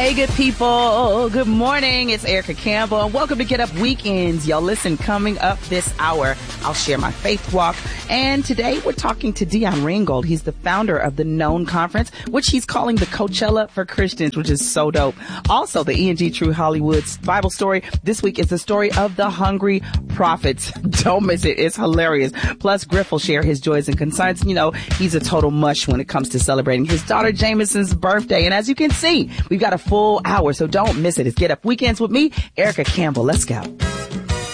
Hey, good people. Good morning. It's Erica Campbell, and welcome to Get Up Weekends. Y'all listen, coming up this hour, I'll share my faith walk. And today we're talking to Dion Ringgold. He's the founder of the Known Conference, which he's calling the Coachella for Christians, which is so dope. Also, the E&G True Hollywood's Bible story this week is the story of the hungry prophets. Don't miss it. It's hilarious. Plus, Griff will share his joys and concerns. You know, he's a total mush when it comes to celebrating his daughter Jameson's birthday. And as you can see, we've got a full hour, so don't miss it. It's Get Up Weekends with me, Erica Campbell. Let's go.